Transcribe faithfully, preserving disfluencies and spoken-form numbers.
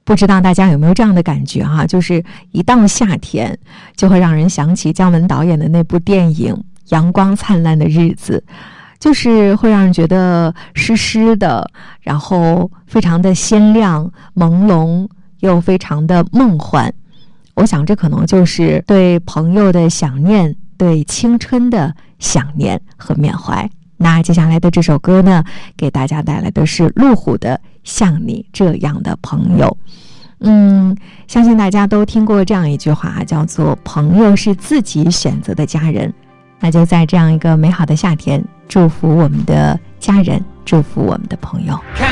不知道大家有没有这样的感觉哈、啊？就是一到夏天，就会让人想起姜文导演的那部电影《阳光灿烂的日子》，就是会让人觉得湿湿的，然后非常的鲜亮、朦胧，又非常的梦幻。我想这可能就是对朋友的想念，对青春的想念和缅怀。那接下来的这首歌呢，给大家带来的是路虎的《像你这样的朋友》。嗯，相信大家都听过这样一句话，叫做朋友是自己选择的家人。那就在这样一个美好的夏天，祝福我们的家人，祝福我们的朋友。 看